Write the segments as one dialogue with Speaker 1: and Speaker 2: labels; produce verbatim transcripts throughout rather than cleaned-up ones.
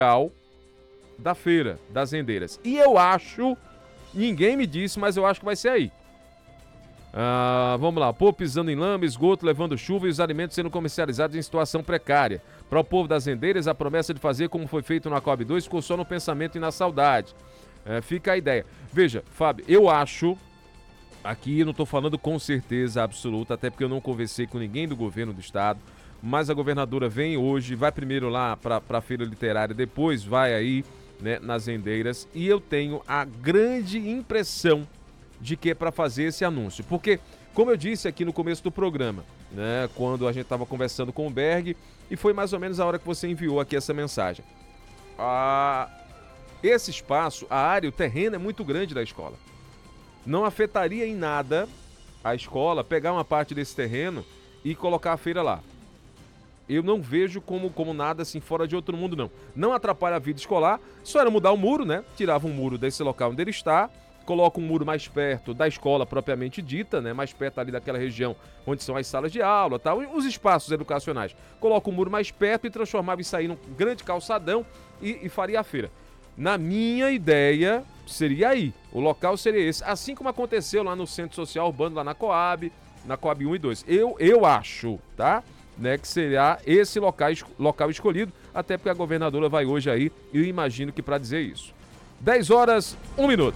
Speaker 1: da feira das rendeiras. E eu acho, ninguém me disse, mas eu acho que vai ser aí. Ah, vamos lá, o povo pisando em lama, esgoto, levando chuva e os alimentos sendo comercializados em situação precária. Para o povo das rendeiras, a promessa de fazer como foi feito no Acob dois ficou só no pensamento e na saudade. É, fica a ideia. Veja, Fábio, eu acho, aqui eu não estou falando com certeza absoluta, até porque eu não conversei com ninguém do governo do estado, mas a governadora vem hoje, vai primeiro lá para a feira literária, depois vai aí, né, nas rendeiras, e eu tenho a grande impressão de que é para fazer esse anúncio, porque, como eu disse aqui no começo do programa, né, quando a gente estava conversando com o Berg, e foi mais ou menos a hora que você enviou aqui essa mensagem. Ah, esse espaço, a área, o terreno é muito grande da escola. Não afetaria em nada a escola pegar uma parte desse terreno e colocar a feira lá. Eu não vejo como, como nada assim fora de outro mundo, não. Não atrapalha a vida escolar, só era mudar o muro, né? Tirava um muro desse local onde ele está, coloca um muro mais perto da escola propriamente dita, né? Mais perto ali daquela região onde são as salas de aula, tal, os espaços educacionais. Coloca o muro mais perto e transformava isso aí num grande calçadão e, e faria a feira. Na minha ideia, seria aí. O local seria esse. Assim como aconteceu lá no Centro Social Urbano, lá na Coab, na Coab um e dois. Eu, eu acho, tá? Né, que será esse local, local escolhido, até porque a governadora vai hoje aí, e eu imagino que para dizer isso. dez horas, um minuto.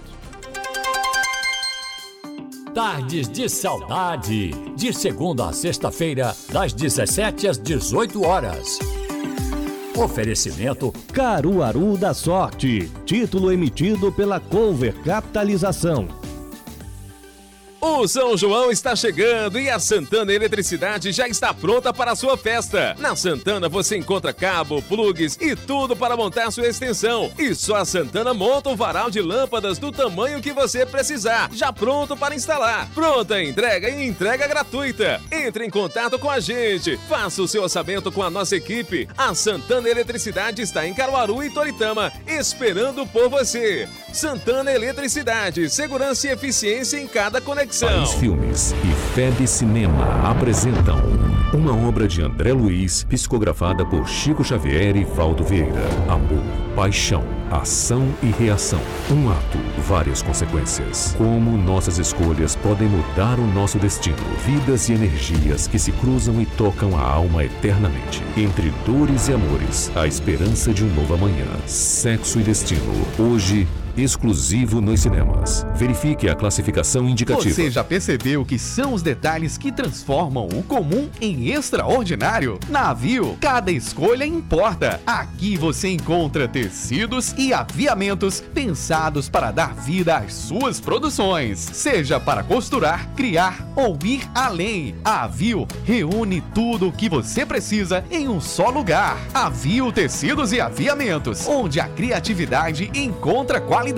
Speaker 2: Tardes de Saudade, de segunda a sexta-feira, das dezessete às dezoito horas. Oferecimento
Speaker 3: Caruaru da Sorte, título emitido pela Cover Capitalização.
Speaker 1: O São João está chegando e a Santana Eletricidade já está pronta para a sua festa. Na Santana você encontra cabo, plugs e tudo para montar sua extensão. E só a Santana monta um varal de lâmpadas do tamanho que você precisar, já pronto para instalar. Pronta entrega e entrega gratuita. Entre em contato com a gente. Faça o seu orçamento com a nossa equipe. A Santana Eletricidade está em Caruaru e Toritama, esperando por você. Santana Eletricidade, segurança e eficiência em cada conexão.
Speaker 4: País Filmes e Feb Cinema apresentam uma obra de André Luiz, psicografada por Chico Xavier e Valdo Vieira. Amor, paixão, ação e reação. Um ato, várias consequências. Como nossas escolhas podem mudar o nosso destino. Vidas e energias que se cruzam e tocam a alma eternamente. Entre dores e amores, a esperança de um novo amanhã. Sexo e destino. Hoje, exclusivo nos cinemas. Verifique a classificação indicativa.
Speaker 5: Você já percebeu que são os detalhes que transformam o comum em extraordinário? Na Avio, cada escolha importa. Aqui você encontra tecidos e aviamentos pensados para dar vida às suas produções. Seja para costurar, criar ou ir além. A Avio reúne tudo o que você precisa em um só lugar. Avio Tecidos e Aviamentos, onde a criatividade encontra qualidade.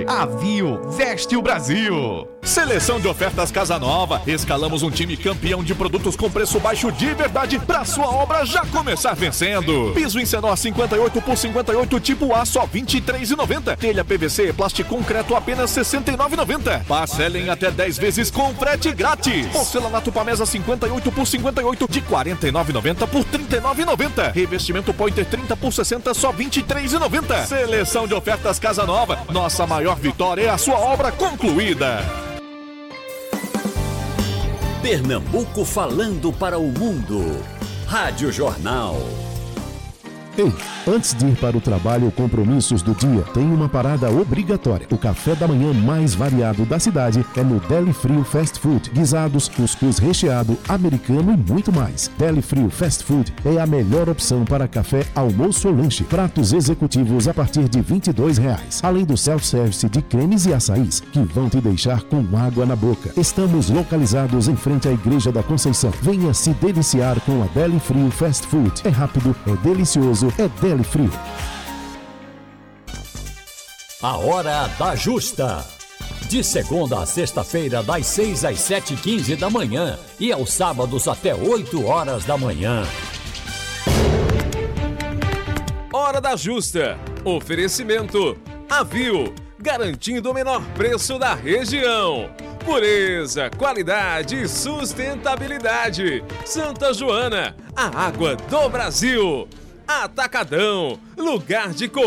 Speaker 5: Avio veste o Brasil.
Speaker 6: Seleção de ofertas Casa Nova. Escalamos um time campeão de produtos com preço baixo de verdade para sua obra já começar vencendo. Piso Encenor cinquenta e oito por cinquenta e oito tipo A só vinte e três reais e noventa centavos. Telha P V C plástico concreto apenas sessenta e nove reais e noventa centavos. Parcelem até dez vezes com frete grátis. Porcelanato Pamesa cinquenta e oito por cinquenta e oito de quarenta e nove reais e noventa centavos por trinta e nove reais e noventa centavos. Revestimento Pointer trinta por sessenta só vinte e três reais e noventa centavos. Seleção de ofertas Casa Nova. Nossa maior vitória é a sua obra concluída.
Speaker 2: Pernambuco falando para o mundo. Rádio Jornal.
Speaker 3: Ei, antes de ir para o trabalho ou compromissos do dia, tem uma parada obrigatória. O café da manhã mais variado da cidade é no Deli Frio Fast Food. Guisados, cuscuz recheado, americano e muito mais. Deli Frio Fast Food é a melhor opção para café, almoço ou lanche. Pratos executivos a partir de vinte e dois reais. Além do self-service de cremes e açaís, que vão te deixar com água na boca. Estamos localizados em frente à Igreja da Conceição. Venha se deliciar com a Deli Frio Fast Food. É rápido, é delicioso, é Deli Frio.
Speaker 2: A Hora da Justa. De segunda a sexta-feira, das seis às sete e quinze da manhã e aos sábados até oito horas da manhã.
Speaker 1: Hora da Justa. Oferecimento Avio, garantindo o menor preço da região. Pureza, qualidade e sustentabilidade. Santa Joana, a água do Brasil. Atacadão, lugar de compra.